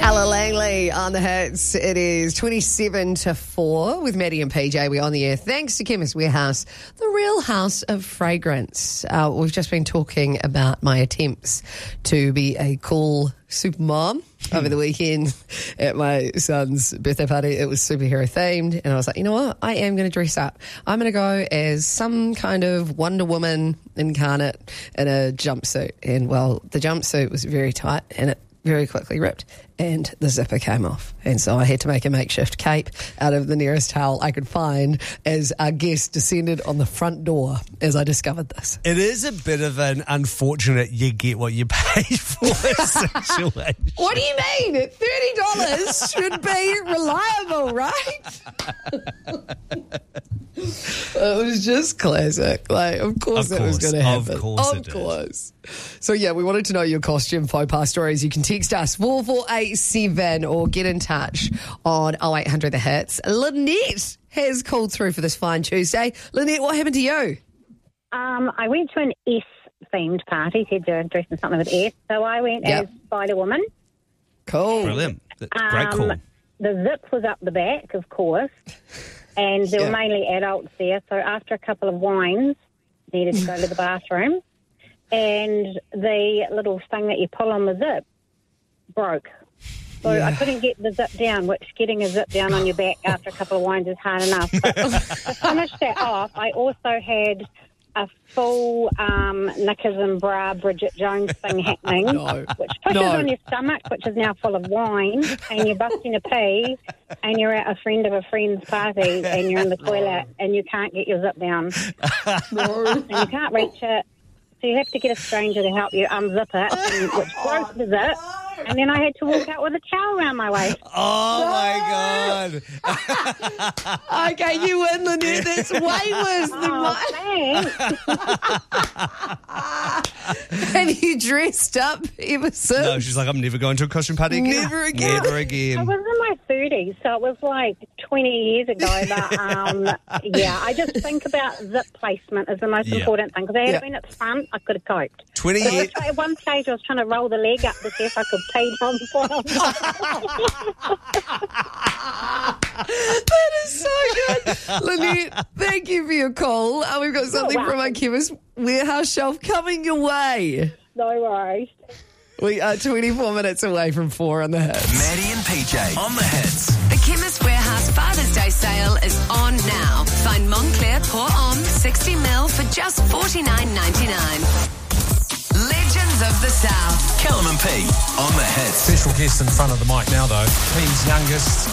Ella Langley on the hits. It is 27 to 4 with Maddie and PJ. We're on the air thanks to Chemist Warehouse, the real house of fragrance. We've just been talking about my attempts to be a cool super mom over the weekend at my son's birthday party. It was superhero themed, and I was like, you know what? I am going to dress up. I'm going to go as some kind of Wonder Woman incarnate in a jumpsuit. And, well, the jumpsuit was very tight, and it very quickly ripped, and the zipper came off. And so I had to make a makeshift cape out of the nearest towel I could find as our guest descended on the front door as I discovered this. It is a bit of an unfortunate you get what you pay for situation. What do you mean? $30 should be reliable, right? It was just classic. Like, of course it was going to happen. Of course. So, yeah, we wanted to know your costume faux pas stories. You can text us 4487 or get in touch on 0800 The Hits. Lynette has called through for this fine Tuesday. Lynette, what happened to you? I went to an S-themed party. Said you're dressed in something with S. So I went as Spider-Woman. Cool. Brilliant. Great call. The zip was up the back, of course. And there were mainly adults there. So after a couple of wines, needed to go to the bathroom. And the little thing that you pull on the zip broke. So I couldn't get the zip down, which getting a zip down on your back after a couple of wines is hard enough. But to finish that off, I also had a full knickers and bra Bridget Jones thing happening, which pushes on your stomach, which is now full of wine, and you're busting a pee, and you're at a friend of a friend's party, and you're in the toilet, and you can't get your zip down. And you can't reach it, so you have to get a stranger to help you unzip it, which broke the zip. And then I had to walk out with a towel around my waist. Oh, my God. Okay, you win, Lynette. That's way worse than mine. Have you dressed up ever since? No, she's like, I'm never going to a costume party again. Never again. Never again. I was in my 30s, so it was like 20 years ago. But, I just think about zip placement as the most important thing. Because I had been at the front, I could have coped. 20 years. At one stage, I was trying to roll the leg up to see if I could pee down the bottom. That is so good. Lynette, thank you for your call. We've got something from our Chemist Warehouse shelf coming your way. No worries. We are 24 minutes away from 4 on the hits. Maddie and PJ on the hits. The Chemist Warehouse Father's Day sale is on now. Find Montclair Pour Homme 60ml for just $49.99. Legends of the South. Callum and P on the hits. Special guest in front of the mic now, though. P's youngest